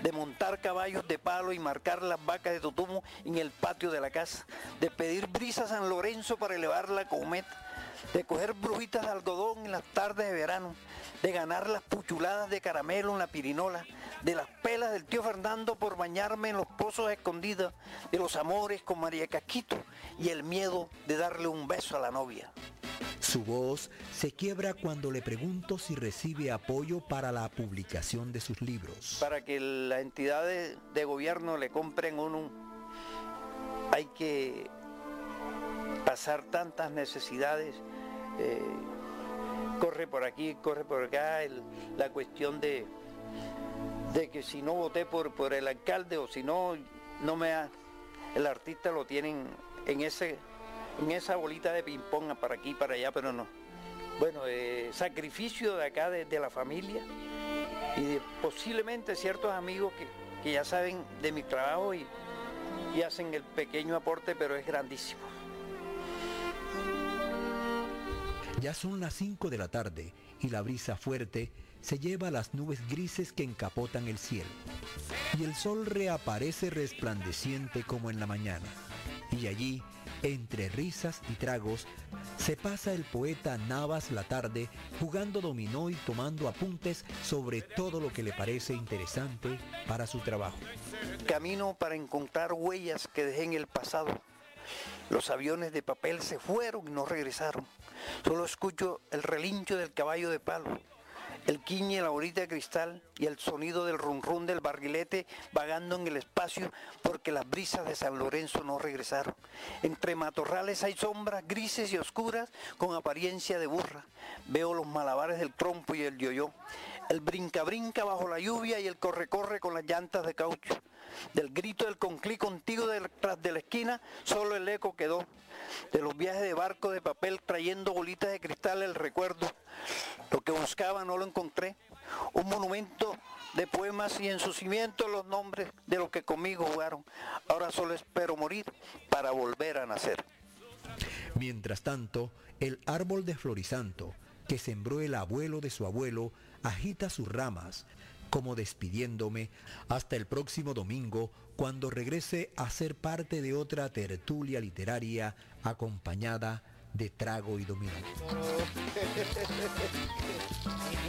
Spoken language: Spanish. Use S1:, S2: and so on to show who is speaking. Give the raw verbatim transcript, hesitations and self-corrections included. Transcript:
S1: de montar caballos de palo y marcar las vacas de Totumo en el patio de la casa, de pedir brisa a San Lorenzo para elevar la cometa, de coger brujitas de algodón en las tardes de verano, de ganar las puchuladas de caramelo en la pirinola, de las pelas del tío Fernando por bañarme en los pozos escondidos, de los amores con María Casquito y el miedo de darle un beso a la novia.
S2: Su voz se quiebra cuando le pregunto si recibe apoyo para la publicación de sus libros.
S1: Para que las entidades de gobierno le compren uno, hay que pasar tantas necesidades, eh, corre por aquí, corre por acá, el, la cuestión de, de que si no voté por, por el alcalde o si no, no me ha, el artista lo tienen en ese... en esa bolita de ping-pong para aquí y para allá, pero no. Bueno, eh, sacrificio de acá, de, de la familia y de posiblemente ciertos amigos que, que ya saben de mi trabajo y, y hacen el pequeño aporte, pero es grandísimo.
S2: Ya son las cinco de la tarde y la brisa fuerte se lleva las nubes grises que encapotan el cielo. Y el sol reaparece resplandeciente como en la mañana. Y allí, entre risas y tragos, se pasa el poeta Navas la tarde jugando dominó y tomando apuntes sobre todo lo que le parece interesante para su trabajo.
S1: Camino para encontrar huellas que dejé en el pasado. Los aviones de papel se fueron y no regresaron. Solo escucho el relincho del caballo de palo, el quiñe de la bolita de cristal y el sonido del rum rum del barrilete vagando en el espacio porque las brisas de San Lorenzo no regresaron. Entre matorrales hay sombras grises y oscuras con apariencia de burra. Veo los malabares del trompo y el yoyo, el brinca brinca bajo la lluvia y el corre corre con las llantas de caucho. Del grito del conclí contigo detrás de la esquina solo el eco quedó. De los viajes de barco de papel trayendo bolitas de cristal el recuerdo. Lo que buscaba no lo encontré. Un monumento de poemas y en su cimiento los nombres de los que conmigo jugaron. Ahora solo espero morir para volver a nacer.
S2: Mientras tanto, el árbol de Florisanto, que sembró el abuelo de su abuelo, agita sus ramas, como despidiéndome hasta el próximo domingo, cuando regrese a ser parte de otra tertulia literaria acompañada de trago y dominó.